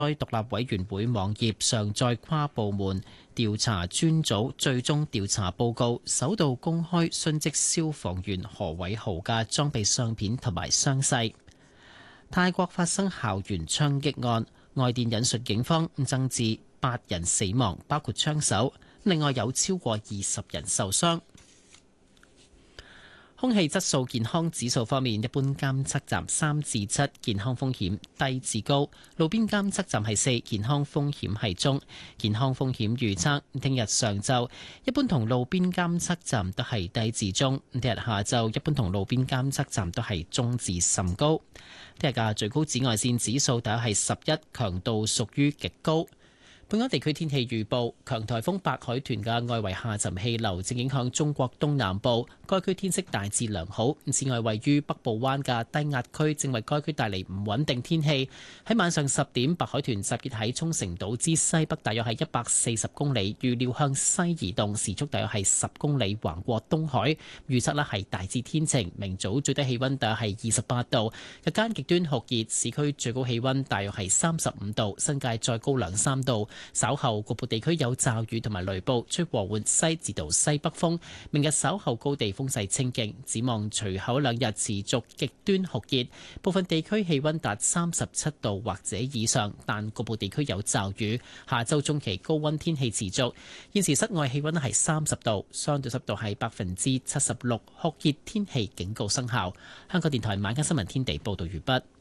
該獨立委員會網頁上載跨部門調查專組最終調查報告，首度公開殉職消防員何偉豪嘅裝備相片同埋傷勢。泰國發生校園槍擊案，外電引述警方增至8人死亡，包括槍手，另外有超過20人受傷。空氣質素健康指數方面，一般監測站3至7，健康風險低至高；路邊監測站係4，健康風險係中。健康風險預測，聽日上晝一般同路邊監測站都係低至中；聽日下晝一般同路邊監測站都係中至甚高。聽日嘅最高紫外線指數大約係11，強度屬於極高。本港地區天氣預報，強颱風白海豚嘅外圍下沉氣流正影響中國東南部，該區天色大致良好。此外，位於北部灣嘅低壓區正為該區帶嚟唔穩定天氣。喺晚上10點，白海豚集結喺沖繩島之西北，大約係140公里，預料向西移動，時速大約係10公里，橫過東海。預測呢係大致天晴，明早最低氣溫大約係28度，日間極端酷熱，市區最高氣溫大約係35度，新界再高2-3度。稍後局部地區有驟雨同埋雷暴，吹和緩西至到西北風。明日稍後高地風勢清勁，展望隨後2日持續極端酷熱，部分地區氣溫達37度或者以上，但局部地區有驟雨。下週中期高溫天氣持續。現時室外氣溫係30度，相對濕度係76%，酷熱天氣警告生效。香港電台晚間新聞天地報道完畢。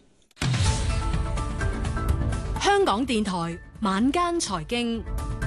香港電台晚間財經，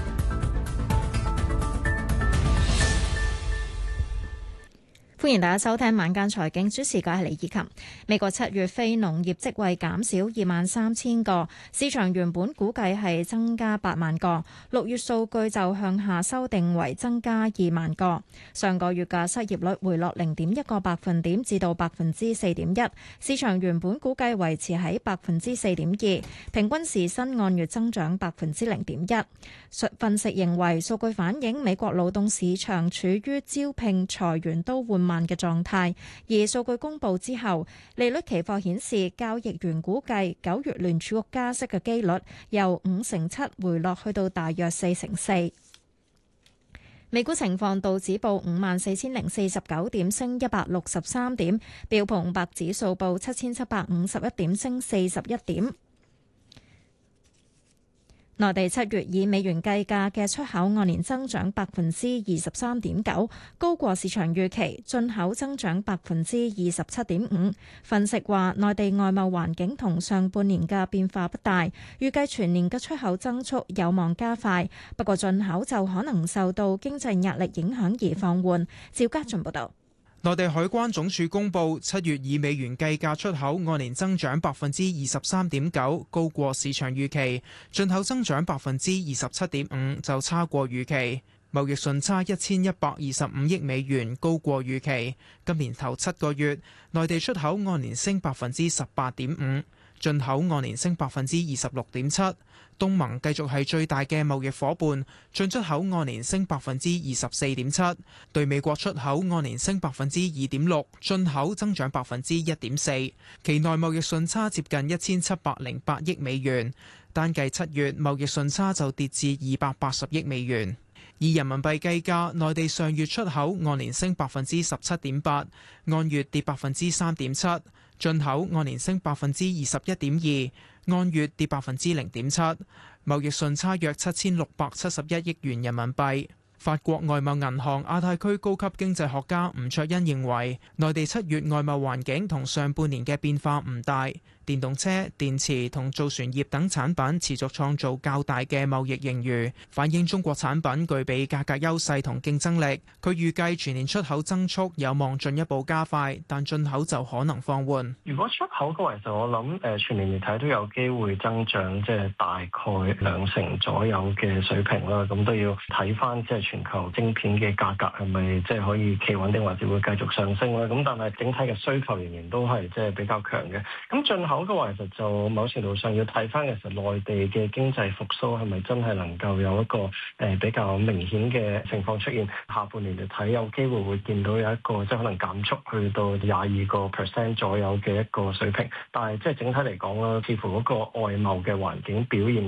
歡迎大家收聽晚間財經，主持嘅係李以琴。美國7月非農業職位減少23,000個，市場原本估計係增加8萬個，6月數據就向下修訂為增加2萬個。上個月嘅失業率回落0.1個百分點至到4.1%，市場原本估計維持喺4.2%，平均時薪按月增長0.1%。分析認為，數據反映美國勞動市場處於招聘、裁員都緩慢嘅狀態，而數據公布之後，利率期貨顯示交易員估計9月聯儲局加息嘅機率由7%回落去到大約4%。美股情況，道指報54,049點，升163點；標普500指數報7,751點，升41點。內地7月以美元計價嘅出口按年增長23.9%，高過市場預期；進口增長27.5%。分析話，內地外貿環境同上半年嘅變化不大，預計全年嘅出口增速有望加快，不過進口就可能受到經濟壓力影響而放緩。趙家俊報道。 內地海關總署公布7月以美元計價出口按年增長23.9%，高過市場預期；進口增長27.5%，就差過預期。貿易順差1125億美元，高過預期。今年頭7個月，內地出口按年升18.5%，進口按年升26.7%。東盟繼續係最大嘅貿易夥伴，進出口按年升24.7%，對美國出口按年升2.6%，進口增長1.4%。期內貿易順差接近1708億美元，單計7月貿易順差就跌至280億美元。以人民幣計價，內地上月出口按年升17.8%，按月跌3.7%；進口按年升21.2%，按月跌0.7%，貿易順差約7671億元人民幣。法國外貿銀行亞太區高級經濟學家吳卓恩認為，內地7月外貿環境同上半年嘅變化唔大，電動車、電池同造船業等產品持續創造較大嘅貿易盈餘，反映中國產品具備價格優勢同競爭力。佢預計全年出口增速有望進一步加快，但進口就可能放緩。 如果出口嘅話，其實我諗全年嚟睇都有機會增長，即係大概2成左右嘅水平啦。咁都要睇翻即係全球晶片嘅價格係咪即係可以企穩定，或者會繼續上升啦。咁但係整體嘅需求仍然都係即係比較強嘅。咁進口嘅話，其實就某程度上要睇翻其實內地嘅經濟復甦係咪真係能夠有一個比較明顯嘅情況出現。下半年嚟睇，有機會會見到有一個即係可能減速去到22% 左右嘅一個水平。但係即係整體嚟講啦，似乎嗰個外貿嘅環境表現